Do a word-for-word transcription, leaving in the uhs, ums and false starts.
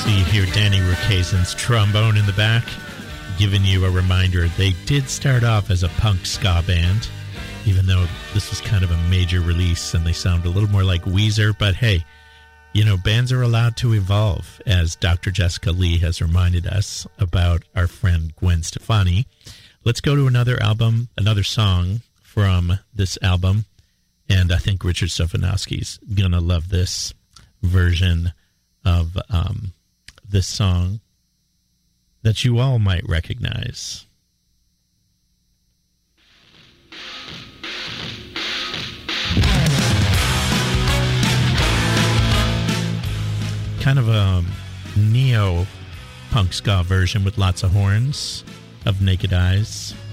So you hear Danny Rukaisen's trombone in the back, giving you a reminder they did start off as a punk ska band, even though this was kind of a major release and they sound a little more like Weezer. But hey, you know, bands are allowed to evolve, as Doctor Jessica Lee has reminded us about our friend Gwen Stefani. Let's go to another album, another song from this album, and I think Richard Stefanowski's gonna love this version of um, this song that you all might recognize. Kind of a neo-punk ska version with lots of horns of Naked Eyes.